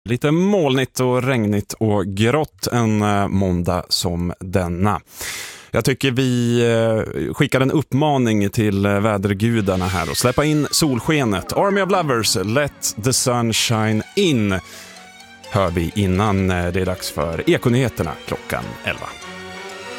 Lite molnigt och regnigt och grått en måndag som denna. Jag tycker vi skickar en uppmaning till vädergudarna här och släppa in solskenet. Army of Lovers, Let the Sun Shine In hör vi innan det är dags för Ekonyheterna klockan 11.